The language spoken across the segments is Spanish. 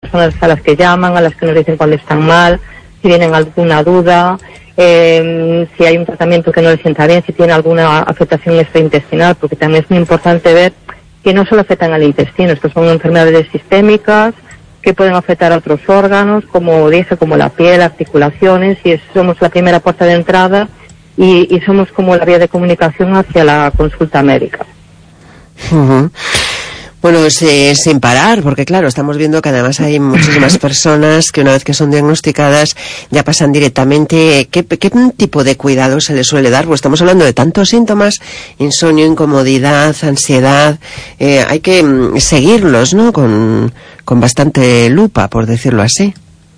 personas a las que llaman, a las que nos dicen cuando están mal, si tienen alguna duda, si hay un tratamiento que no les sienta bien, si tienen alguna afectación extraintestinal, porque también es muy importante ver que no solo afectan al intestino, estos son enfermedades sistémicas que pueden afectar a otros órganos, como dije, como la piel, articulaciones, y somos la primera puerta de entrada y somos como la vía de comunicación hacia la consulta médica. Uh-huh. Bueno, sin parar, porque claro, estamos viendo que además hay muchísimas personas que una vez que son diagnosticadas ya pasan directamente. ¿Qué tipo de cuidado se les suele dar? Pues estamos hablando de tantos síntomas: insomnio, incomodidad, ansiedad. Hay que seguirlos, ¿no? Con bastante lupa, por decirlo así.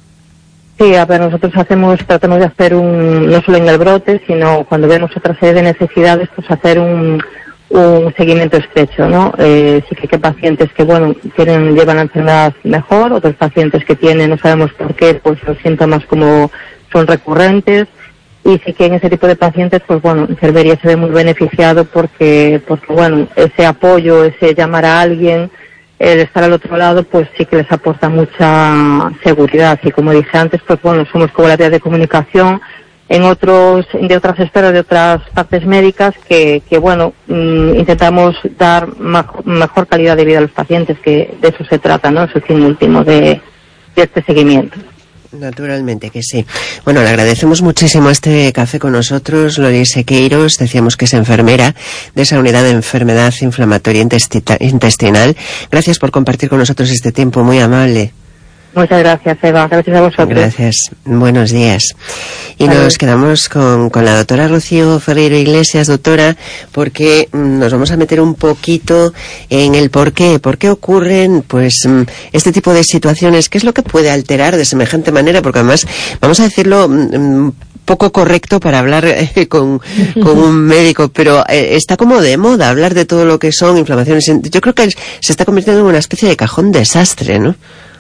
Sí, a ver, nosotros tratamos de hacer no solo en el brote, sino cuando vemos otra serie de necesidades, pues hacer un seguimiento estrecho, ¿no? Sí que hay pacientes que, bueno, llevan la enfermedad mejor, otros pacientes que no sabemos por qué, pues los síntomas como son recurrentes, y sí que en ese tipo de pacientes, pues bueno, enfermería se ve muy beneficiado porque bueno, ese apoyo, ese llamar a alguien, el estar al otro lado, pues sí que les aporta mucha seguridad, y como dije antes, pues bueno, somos como la vía de comunicación de otras esferas, de otras partes médicas que bueno, intentamos dar mejor calidad de vida a los pacientes, que de eso se trata, ¿no? Es el fin último de este seguimiento. Naturalmente que sí. Bueno, le agradecemos muchísimo este café con nosotros, Loli Sequeiros. Decíamos que es enfermera de esa unidad de enfermedad inflamatoria intestinal. Gracias por compartir con nosotros este tiempo, muy amable. Muchas gracias, Eva. Gracias a vosotros. Gracias. Buenos días. Y nos quedamos con la doctora Rocío Ferreiro Iglesias, doctora, porque nos vamos a meter un poquito en el por qué ocurren, pues, este tipo de situaciones. ¿Qué es lo que puede alterar de semejante manera? Porque además, vamos a decirlo, poco correcto para hablar con un médico, pero está como de moda hablar de todo lo que son inflamaciones. Yo creo que se está convirtiendo en una especie de cajón desastre, ¿no?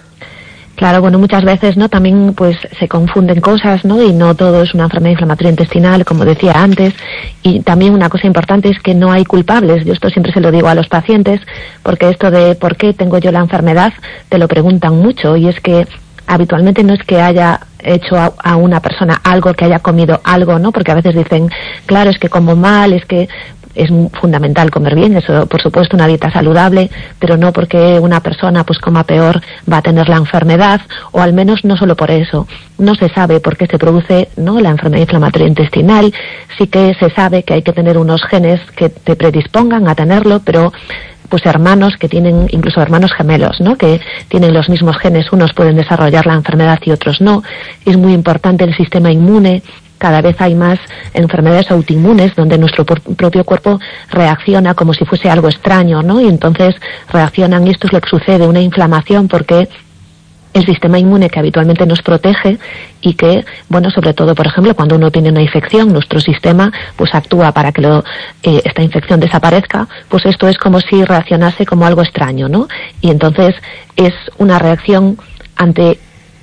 Claro, bueno, muchas veces, ¿no? También, pues, se confunden cosas, ¿no? Y no todo es una enfermedad inflamatoria intestinal, como decía antes. Y también una cosa importante es que no hay culpables. Yo esto siempre se lo digo a los pacientes, porque esto de ¿por qué tengo yo la enfermedad? Te lo preguntan mucho, y es que habitualmente no es que haya hecho a una persona algo, que haya comido algo, ¿no? Porque a veces dicen, claro, es que como mal, es que es fundamental comer bien, eso, por supuesto, una dieta saludable, pero no porque una persona pues coma peor va a tener la enfermedad, o al menos no solo por eso. No se sabe por qué se produce, ¿no?, la enfermedad inflamatoria intestinal. Sí que se sabe que hay que tener unos genes que te predispongan a tenerlo, pero pues hermanos que tienen, incluso hermanos gemelos, ¿no?, que tienen los mismos genes, unos pueden desarrollar la enfermedad y otros no. Es muy importante el sistema inmune. Cada vez hay más enfermedades autoinmunes donde nuestro propio cuerpo reacciona como si fuese algo extraño, ¿no? Y entonces reaccionan, y esto es lo que sucede, una inflamación, porque el sistema inmune que habitualmente nos protege y que, bueno, sobre todo, por ejemplo, cuando uno tiene una infección, nuestro sistema pues actúa para que esta infección desaparezca, pues esto es como si reaccionase como algo extraño, ¿no? Y entonces es una reacción ante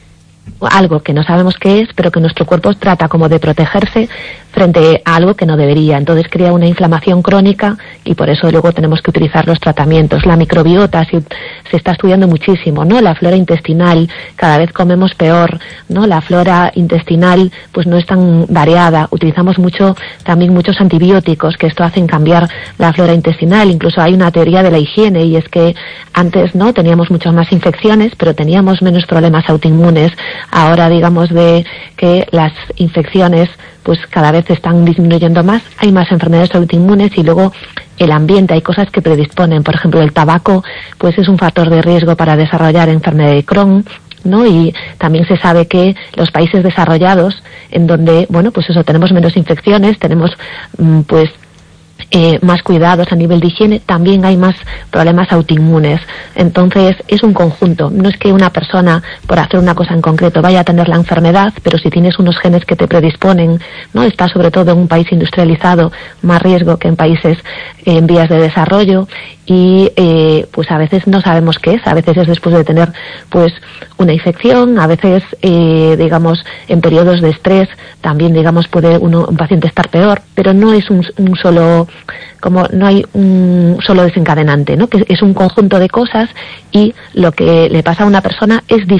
algo que no sabemos qué es, pero que nuestro cuerpo trata como de protegerse frente a algo que no debería. Entonces crea una inflamación crónica, y por eso luego tenemos que utilizar los tratamientos. La microbiota se está estudiando muchísimo, ¿no? La flora intestinal, cada vez comemos peor, ¿no? La flora intestinal pues no es tan variada. Utilizamos también muchos antibióticos, que esto hace cambiar la flora intestinal. Incluso hay una teoría de la higiene, y es que antes, ¿no?, teníamos muchas más infecciones, pero teníamos menos problemas autoinmunes. Ahora, digamos, de que las infecciones pues cada vez están disminuyendo más, hay más enfermedades autoinmunes, y luego el ambiente, hay cosas que predisponen. Por ejemplo, el tabaco pues es un factor de riesgo para desarrollar enfermedad de Crohn, ¿no? Y también se sabe que los países desarrollados, en donde, bueno, pues eso, tenemos menos infecciones, tenemos pues más cuidados a nivel de higiene, también hay más problemas autoinmunes. Entonces es un conjunto. No es que una persona, por hacer una cosa en concreto, vaya a tener la enfermedad, pero si tienes unos genes que te predisponen, ¿no? Está sobre todo en un país industrializado más riesgo que en países en vías de desarrollo, y pues a veces no sabemos qué es. A veces es después de tener pues una infección, a veces digamos en periodos de estrés también, digamos, puede un paciente estar peor, pero no es no hay un solo desencadenante, ¿no? Que es un conjunto de cosas, y lo que le pasa a una persona es